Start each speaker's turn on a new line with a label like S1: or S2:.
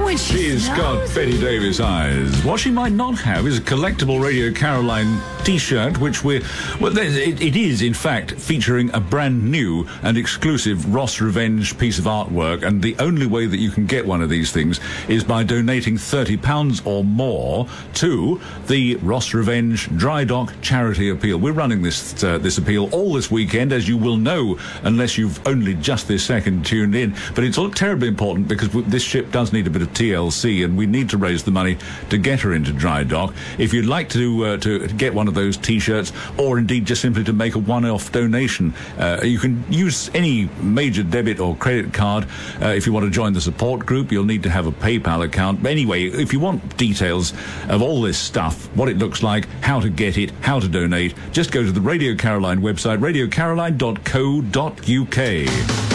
S1: when
S2: She's got Betty Davis eyes. What she might not have is a collectible Radio Caroline T-shirt, which it is, in fact, featuring a brand new and exclusive Ross Revenge piece of artwork, and the only way that you can get one of these things is by donating £30 or more to the Ross Revenge Dry Dock Charity Appeal. We're running this appeal all this weekend, as you will know, unless you've only just this second tuned in. But it's terribly important because this ship does need a bit of TLC, and we need to raise the money to get her into dry dock. If you'd like to get one of those T-shirts, or indeed just simply to make a one-off donation, you can use any major debit or credit card. If you want to join the support group, you'll need to have a PayPal account. But anyway, if you want details of all this stuff, what it looks like, how to get it, how to donate, just go to the Radio Caroline website, radiocaroline.co.uk.